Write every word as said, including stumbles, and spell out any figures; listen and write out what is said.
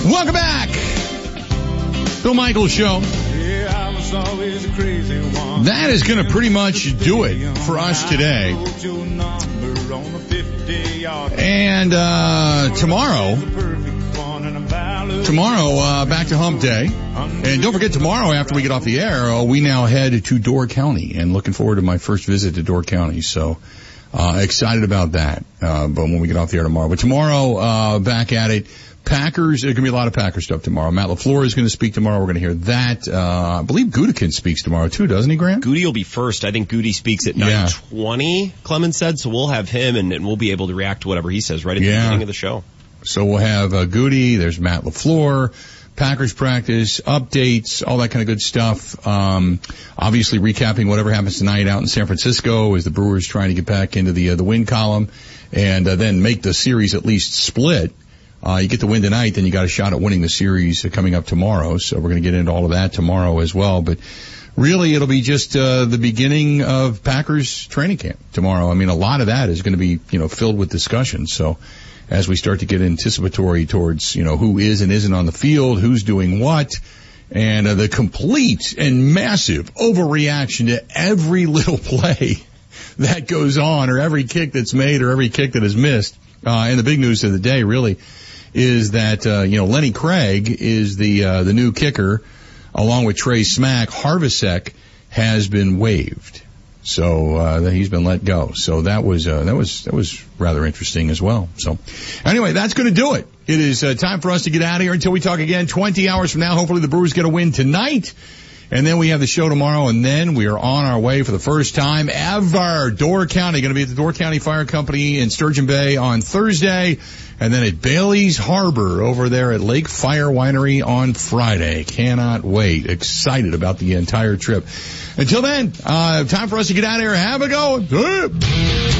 Welcome back. Bill Michaels Show. Yeah, I was always a crazy one. That is going to pretty much do it for us today. And uh tomorrow, tomorrow, uh back to hump day. And don't forget, tomorrow after we get off the air, uh, we now head to Door County, and looking forward to my first visit to Door County. So uh excited about that, uh but when we get off the air tomorrow. But tomorrow, uh back at it. Packers, there's going to be a lot of Packers stuff tomorrow. Matt LaFleur is going to speak tomorrow. We're going to hear that. Uh, I believe Gutekunst speaks tomorrow too, doesn't he, Grant? Goody will be first. I think Goody speaks at nine twenty, yeah. Clemens said, so we'll have him and, and we'll be able to react to whatever he says right at the yeah. beginning of the show. So we'll have uh, Goody, there's Matt LaFleur, Packers practice, updates, all that kind of good stuff. Um, obviously recapping whatever happens tonight out in San Francisco as the Brewers trying to get back into the, uh, the win column and uh, then make the series at least split. Uh, you get the win tonight, then you got a shot at winning the series coming up tomorrow. So we're going to get into all of that tomorrow as well. But really, it'll be just uh, the beginning of Packers training camp tomorrow. I mean, a lot of that is going to be, you know, filled with discussion. So as we start to get anticipatory towards, you know, who is and isn't on the field, who's doing what, and uh, the complete and massive overreaction to every little play that goes on, or every kick that's made, or every kick that is missed. Uh, and the big news of the day, really, is that, uh, you know, Lenny Craig is the, uh, the new kicker, along with Trey Smack. Harvasek has been waived. So, uh, he's been let go. So that was, uh, that was, that was rather interesting as well. So anyway, that's going to do it. It is, uh, time for us to get out of here until we talk again twenty hours from now. Hopefully the Brewers get a win tonight. And then we have the show tomorrow, and then we are on our way for the first time ever. Door County, going to be at the Door County Fire Company in Sturgeon Bay on Thursday, and then at Bailey's Harbor over there at Lake Fire Winery on Friday. Cannot wait. Excited about the entire trip. Until then, uh, time for us to get out of here. Have a go.